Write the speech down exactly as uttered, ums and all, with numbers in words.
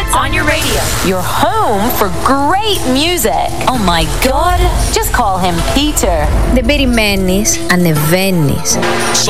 Hits on your radio. Your home for great music. Oh my God. Just call him Peter. Δεν περιμένεις, ανεβαίνεις.